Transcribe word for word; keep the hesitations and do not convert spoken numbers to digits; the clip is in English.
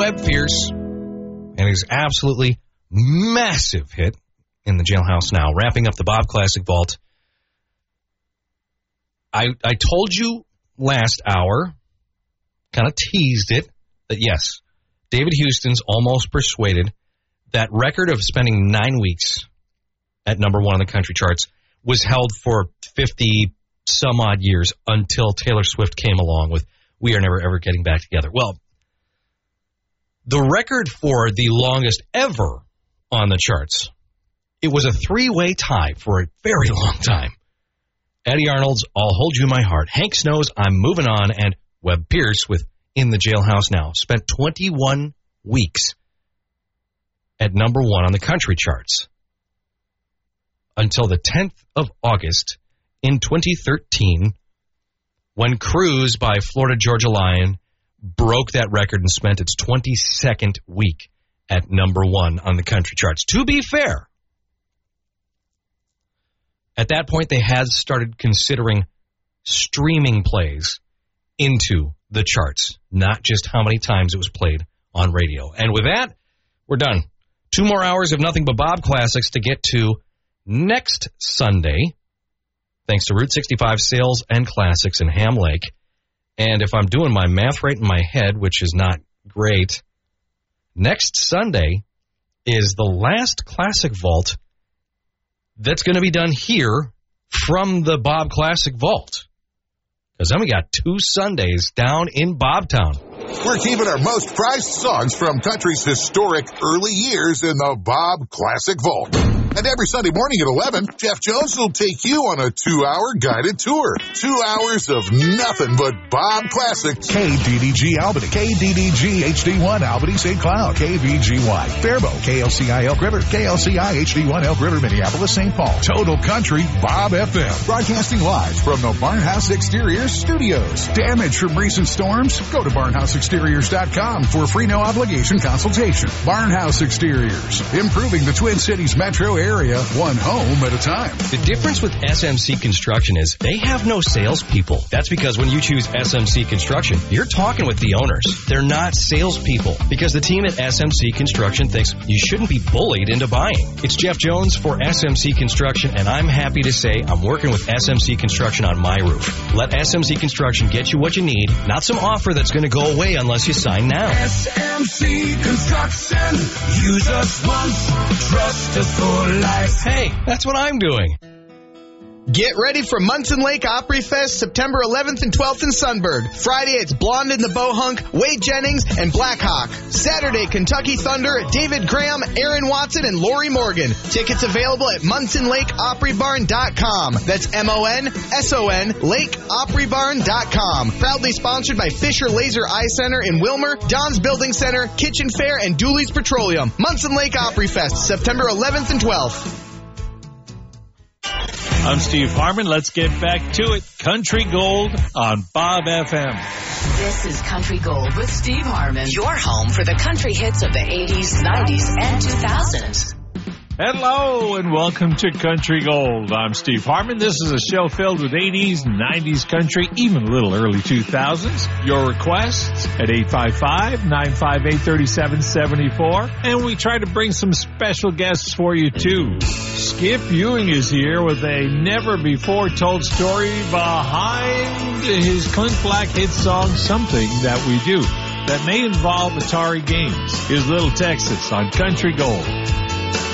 Webb Pierce and his absolutely massive hit in the Jailhouse Now, wrapping up the Bob Classic Vault. I I told you last hour, kind of teased it, that yes, David Houston's almost persuaded that record of spending nine weeks at number one on the country charts was held for fifty some odd years until Taylor Swift came along with We Are Never Ever Getting Back Together. Well, the record for the longest ever on the charts, it was a three-way tie for a very long time. Eddie Arnold's I'll Hold You in My Heart, Hank Snow's I'm Moving On, and Webb Pierce with In the Jailhouse Now spent twenty-one weeks at number one on the country charts until the tenth of August in twenty thirteen, when Cruise by Florida Georgia Line broke that record and spent its twenty-second week at number one on the country charts. To be fair, at that point they had started considering streaming plays into the charts, not just how many times it was played on radio. And with that, we're done. Two more hours of nothing but Bob classics to get to next Sunday, thanks to Route sixty-five Sales and Classics in Ham Lake. And if I'm doing my math right in my head, which is not great, next Sunday is the last Classic Vault that's going to be done here from the Bob Classic Vault. Because then we got two Sundays down in Bobtown. We're keeping our most prized songs from country's historic early years in the Bob Classic Vault. And every Sunday morning at eleven, Jeff Jones will take you on a two-hour guided tour. Two hours of nothing but Bob classics. K D D G Albany, K D D G H D one Albany Saint Cloud, K V G Y Faribault, K L C I Elk River, K L C I H D one Elk River, Minneapolis, Saint Paul. Total Country Bob F M. Broadcasting live from the Barnhouse Exteriors Studios. Damage from recent storms? Go to barnhouse exteriors dot com for a free no obligation consultation. Barnhouse Exteriors, improving the Twin Cities metro area, one home at a time. The difference with S M C Construction is they have no salespeople. That's because when you choose S M C Construction, you're talking with the owners. They're not salespeople, because the team at S M C Construction thinks you shouldn't be bullied into buying. It's Jeff Jones for S M C Construction, and I'm happy to say I'm working with S M C Construction on my roof. Let S M C Construction get you what you need, not some offer that's going to go away unless you sign now. S M C Construction. Use us once, trust us for life. Hey, that's what I'm doing. Get ready for Munson Lake Opry Fest September eleventh and twelfth in Sunburg. Friday, it's Blonde in the Bohunk, Wade Jennings, and Blackhawk. Saturday, Kentucky Thunder, David Graham, Aaron Watson, and Lori Morgan. Tickets available at munson lake opry barn dot com. That's M O N S O N, lake opry barn dot com. Proudly sponsored by Fisher Laser Eye Center in Wilmer, Don's Building Center, Kitchen Fair, and Dooley's Petroleum. Munson Lake Opry Fest September eleventh and twelfth. I'm Steve Harmon. Let's get back to it. Country Gold on Bob F M. This is Country Gold with Steve Harmon. Your home for the country hits of the eighties, nineties, and two thousands. Hello and welcome to Country Gold. I'm Steve Harmon. This is a show filled with eighties, nineties country, even a little early two thousands. Your requests at eight five five, nine five eight, three seven seven four. And we try to bring some special guests for you too. Skip Ewing is here with a never-before-told story behind his Clint Black hit song, Something That We Do, that may involve Atari games. Here's Little Texas on Country Gold.